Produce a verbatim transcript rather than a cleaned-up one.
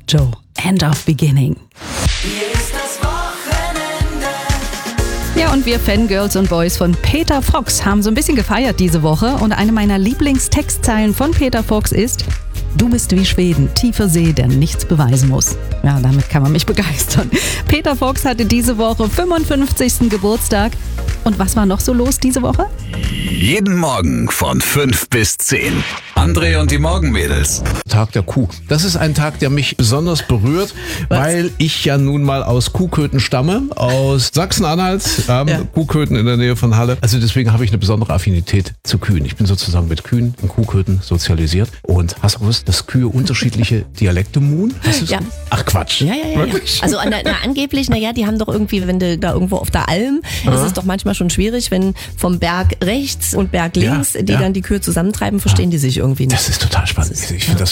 Joe, End of Beginning. Hier ist das Wochenende. Ja, und wir Fangirls und Boys von Peter Fox haben so ein bisschen gefeiert diese Woche. Und eine meiner Lieblingstextzeilen von Peter Fox ist: Du bist wie Schweden, tiefer See, der nichts beweisen muss. Ja, damit kann man mich begeistern. Peter Fox hatte diese Woche fünfundfünfzigsten Geburtstag. Und was war noch so los diese Woche? Jeden Morgen von fünf bis zehn. André und die Morgenmädels. Tag der Kuh. Das ist ein Tag, der mich besonders berührt, Was? weil ich ja nun mal aus Kuhköthen stamme, aus Sachsen-Anhalt, ähm, Ja. Kuhköthen in der Nähe von Halle. Also deswegen habe ich eine besondere Affinität zu Kühen. Ich bin sozusagen mit Kühen in Kuhköthen sozialisiert. Und hast du gewusst, dass Kühe unterschiedliche Dialekte muhen? Hast du's Ja. gewusst? Ach Quatsch. Ja, ja, ja. ja. Wirklich? Also na, na, angeblich, naja, die haben doch irgendwie, wenn du da irgendwo auf der Alm, ist es doch manchmal schon schwierig, wenn vom Berg rechts und Berg links, Ja, die ja. dann die Kühe zusammentreiben, verstehen die sich irgendwie nicht. Das ist total spannend. Ich finde das